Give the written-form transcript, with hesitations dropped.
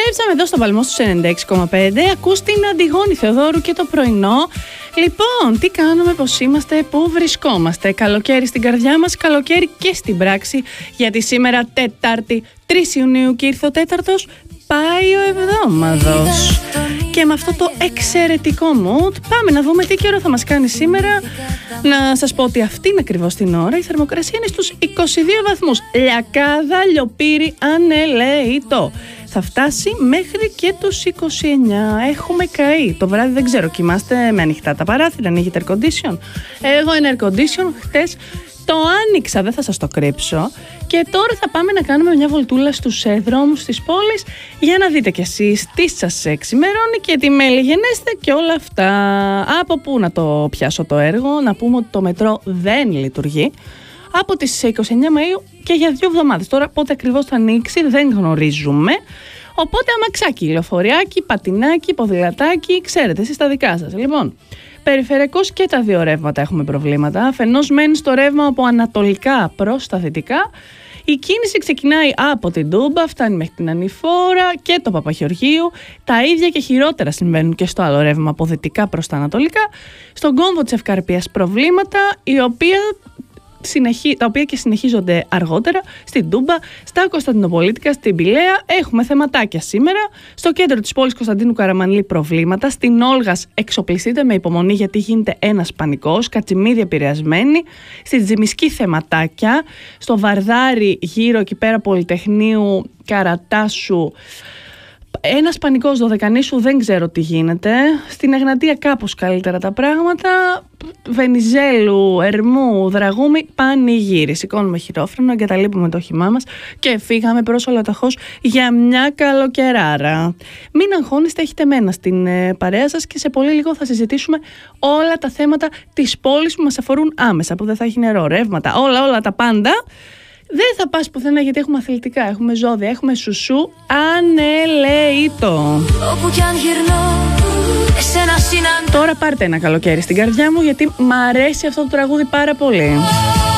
Επιστρέψαμε εδώ στο Παλμό στους 96,5. Ακούς την Αντιγόνη Θεοδόρου και το πρωινό. Λοιπόν, τι κάνουμε, πώς είμαστε, πού βρισκόμαστε? Καλοκαίρι στην καρδιά μας, καλοκαίρι και στην πράξη. Γιατί σήμερα Τετάρτη 3 Ιουνίου και ήρθε ο τέταρτος, πάει ο εβδόμαδος. Και με αυτό το εξαιρετικό mood πάμε να δούμε τι καιρό θα μας κάνει σήμερα. Να σας πω ότι αυτήν ακριβώς την ώρα η θερμοκρασία είναι στους 22 βαθμούς. Λιακάδα, λιοπύρι, ανελαίτο. Θα φτάσει μέχρι και τους 29. Έχουμε καεί. Το βράδυ δεν ξέρω, κοιμάστε με ανοιχτά τα παράθυρα, ανοίγετε air condition? Εγώ ένα air condition χτες το άνοιξα, δεν θα σας το κρύψω. Και τώρα θα πάμε να κάνουμε μια βολτούλα στους δρόμους της πόλης για να δείτε κι εσείς τι σας εξημερώνει και τι μελιγενέστε και όλα αυτά. Από πού να το πιάσω το έργο? Να πούμε ότι το μετρό δεν λειτουργεί από τις 29 Μαΐου και για 2 εβδομάδες. Τώρα πότε ακριβώς θα ανοίξει δεν γνωρίζουμε. Οπότε αμαξάκι, λεωφοριάκι, πατινάκι, ποδηλατάκι, ξέρετε εσείς τα δικά σας. Λοιπόν, περιφερειακώς και τα δύο ρεύματα έχουμε προβλήματα. Αφενός μένει στο ρεύμα από ανατολικά προς τα δυτικά. Η κίνηση ξεκινάει από την Τούμπα, φτάνει μέχρι την Ανηφόρα και το Παπαγεωργίου. Τα ίδια και χειρότερα συμβαίνουν και στο άλλο ρεύμα από δυτικά προς τα ανατολικά. Στον κόμβο της Ευκαρπίας προβλήματα, τα οποία και συνεχίζονται αργότερα στην Τούμπα, στα Κωνσταντινοπολίτικα, στην Πηλαία. Έχουμε θεματάκια σήμερα. Στο κέντρο της πόλης Κωνσταντίνου Καραμανλή προβλήματα. Στην Όλγας εξοπλιστείτε με υπομονή γιατί γίνεται ένας πανικός. Κατσιμίδη επηρεασμένη. Στη Τζιμισκή θεματάκια. Στο Βαρδάρι γύρω εκεί πέρα Πολυτεχνείου, Καρατάσου, ένας πανικός. Δωδεκανήσου δεν ξέρω τι γίνεται. Στην Εγνατία κάπως καλύτερα τα πράγματα. Βενιζέλου, Ερμού, Δραγούμη, πανηγύρι. Σηκώνουμε χειρόφρενο, εγκαταλείπουμε το όχημά μας και φύγαμε προς Ολοταχώς για μια καλοκαιράρα. Μην αγχώνεστε, έχετε μένα στην παρέα σας και σε πολύ λίγο θα συζητήσουμε όλα τα θέματα της πόλης που μας αφορούν άμεσα, που δεν θα έχει νερό, ρεύματα, όλα τα πάντα. Δεν θα πας πουθενά γιατί έχουμε αθλητικά, έχουμε ζώδια, έχουμε σουσού, ανελαίτο. Τώρα πάρτε ένα καλοκαίρι στην καρδιά μου γιατί μ' αρέσει αυτό το τραγούδι πάρα πολύ.